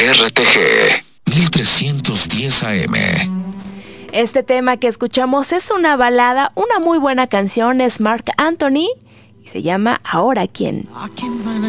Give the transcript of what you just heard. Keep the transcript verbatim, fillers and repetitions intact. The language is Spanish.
R T G mil trescientos diez A M. Este tema que escuchamos es una balada, una muy buena canción, es Marc Anthony y se llama Ahora quién.